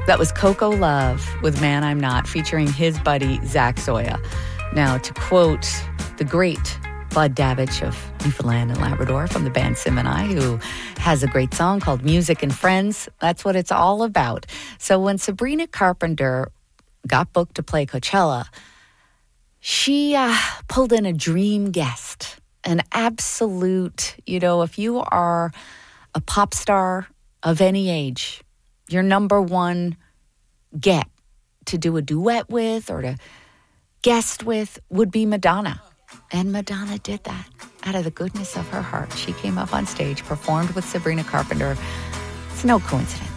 That was Coco Love with Man I'm Not, featuring his buddy Zach Zoya. Now, to quote the great Bud Dabbich of Newfoundland and Labrador from the band Sim and I, who has a great song called Music and Friends, that's what it's all about. So when Sabrina Carpenter got booked to play Coachella, she pulled in a dream guest, an absolute, if you are a pop star of any age, your number one get to do a duet with or to guest with would be Madonna. And Madonna did that out of the goodness of her heart. She came up on stage, performed with Sabrina Carpenter. It's no coincidence.